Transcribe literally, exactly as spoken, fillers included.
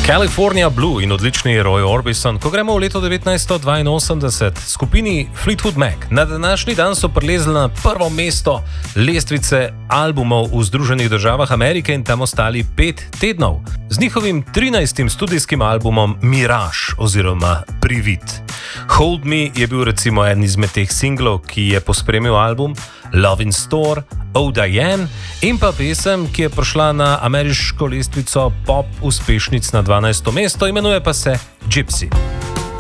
California Blue in odlični Roy Orbison, ko gremo v leto devetnajststo dvainosemdeset, skupini Fleetwood Mac na današnji dan so prilezli na prvo mesto lestvice albumov v Združenih državah Amerike in tam ostali pet tednov. Z njihovim trinajstim studijskim albumom Mirage oziroma Privid. Hold Me je bil recimo eden izmed teh singlov, ki je pospremil album, Love in Store, Oh Diane in pa pesem, ki je prišla na ameriško lestvico pop uspešnic na dvanajsto mesto, imenuje pa se Gypsy.